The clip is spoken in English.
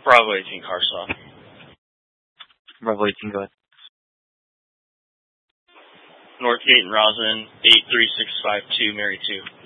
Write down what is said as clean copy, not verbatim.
Bravo 18, Carsaw. Bravo 18, go ahead. Northgate and Roslyn, 83652, Mary 2.